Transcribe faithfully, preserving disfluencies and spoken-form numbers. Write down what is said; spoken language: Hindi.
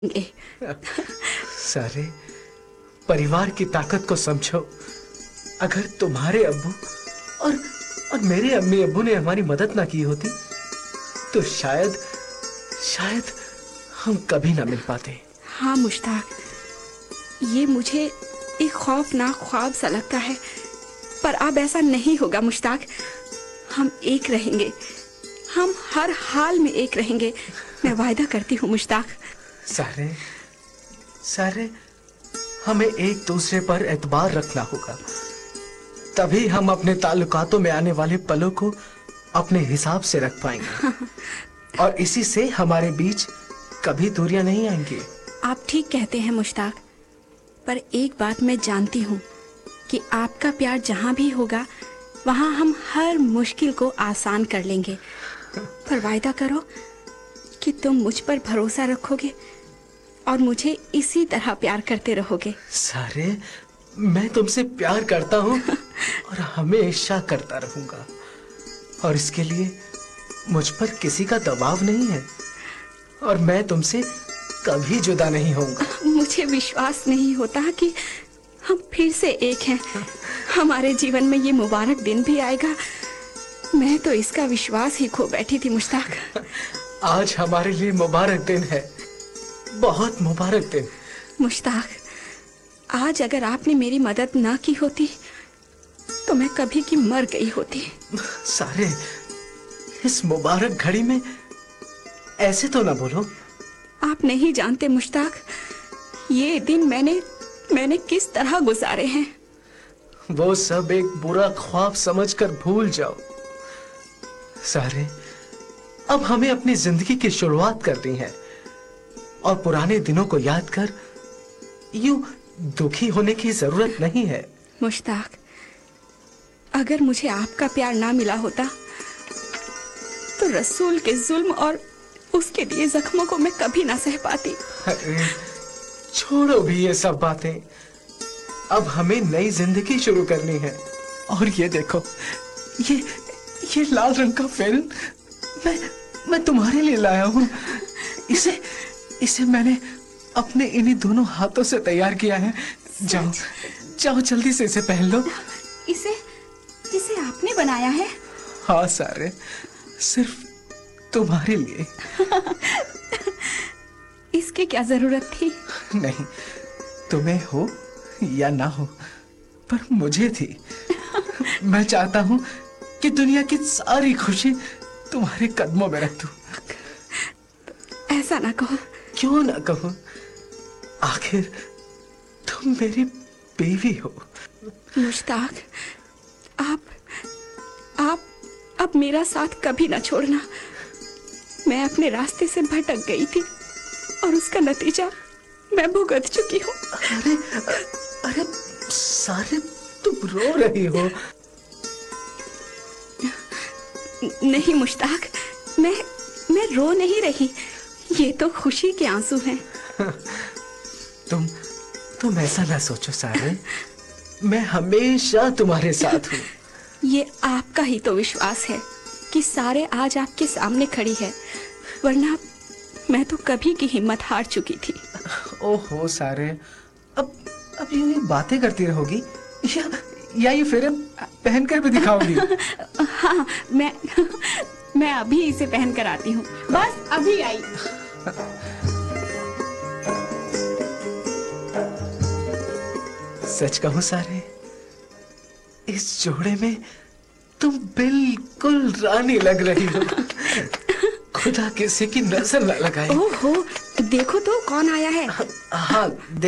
ए, सारे परिवार की ताकत को समझो। अगर तुम्हारे अब्बू और और मेरे अम्मी अब्बू ने हमारी मदद ना की होती तो शायद शायद हम कभी ना मिल पाते। हाँ मुश्ताक, ये मुझे एक खौफनाक ख्वाब सा लगता है, पर अब ऐसा नहीं होगा मुश्ताक। हम एक रहेंगे, हम हर हाल में एक रहेंगे, मैं वायदा करती हूँ मुश्ताक। सारे सारे हमें एक दूसरे पर एतबार रखना होगा, तभी हम अपने ताल्लुकातों में आने वाले पलों को अपने हिसाब से रख पाएंगे और इसी से हमारे बीच कभी दूरियां नहीं आएंगी। आप ठीक कहते हैं मुश्ताक, पर एक बात मैं जानती हूँ कि आपका प्यार जहाँ भी होगा वहाँ हम हर मुश्किल को आसान कर लेंगे। पर वायदा करो कि तुम मुझ पर भरोसा रखोगे और मुझे इसी तरह प्यार करते रहोगे। सारे मैं तुमसे प्यार करता हूँ और हमेशा करता रहूंगा, और इसके लिए मुझ पर किसी का दबाव नहीं है और मैं तुमसे कभी जुदा नहीं होऊंगा। मुझे विश्वास नहीं होता कि हम फिर से एक हैं। हमारे जीवन में ये मुबारक दिन भी आएगा। मैं तो इसका विश्वास ही खो बैठी थी मुश्ताक। आज हमारे लिए मुबारक दिन है, बहुत मुबारक दिन। मुश्ताक, आज अगर आपने मेरी मदद ना की होती तो मैं कभी की मर गई होती। सारे इस मुबारक घड़ी में ऐसे तो ना बोलो। आप नहीं जानते मुश्ताक, ये दिन मैंने मैंने किस तरह गुजारे हैं। वो सब एक बुरा ख्वाब समझकर भूल जाओ। सारे अब हमें अपनी जिंदगी की शुरुआत करनी है और पुराने दिनों को याद कर यूं दुखी होने की जरूरत नहीं है। मुश्ताक, अगर मुझे आपका प्यार ना मिला होता तो रसूल के जुल्म और उसके दिए जख्मों को मैं कभी ना सह पाती। अरे छोड़ो भी ये सब बातें, अब हमें नई जिंदगी शुरू करनी है। और ये देखो, ये ये लाल रंग का फैन मैं मैं तुम्हारे लिए लाया हूँ। इसे इसे मैंने अपने इन्हीं दोनों हाथों से तैयार किया है। जाओ जाओ जल्दी से इसे पहन लो। इसे इसे आपने बनाया है? हाँ सारे, सिर्फ तुम्हारे लिए। इसकी क्या जरूरत थी? नहीं, तुम्हें हो या ना हो, पर मुझे थी। मैं चाहता हूँ कि दुनिया की सारी खुशी तुम्हारे कदमों में रख दूं। ऐसा ना कहो। क्यों ना कहो, आखिर तुम मेरी बीवी हो। मुश्ताक, आप आप अब मेरा साथ कभी ना छोड़ना। मैं अपने रास्ते से भटक गई थी और उसका नतीजा मैं भुगत चुकी हूँ। अरे अरे सारे तुम रो रही हो। नहीं मुश्ताक, मैं मैं रो नहीं रही, ये तो खुशी के आंसू हैं। तुम तुम ऐसा ना सोचो सारे, मैं हमेशा तुम्हारे साथ हूँ। ये आपका ही तो विश्वास है कि सारे आज आपके सामने खड़ी है, वरना मैं तो कभी की हिम्मत हार चुकी थी। ओहो सारे, अब अब यूं ही बातें करती रहोगी या या ये फिर पहनकर भी दिखाओगी? हाँ, मैं मैं अभी इसे पहन कर आती हूँ, बस अभी आई। सच कहूं सारे, इस जोड़े में तुम बिल्कुल रानी लग रही हो। खुदा किसी की नजर न लगाए। ओहो, देखो तो कौन आया है। हाँ,